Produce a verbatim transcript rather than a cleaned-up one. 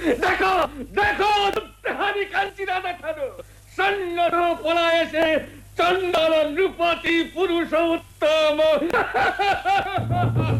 দেখো দেখো হানি কাঞ্চি না দেখানো সন্ন্যত পলায়েছে চন্দন নৃপতি পুরুষোত্তম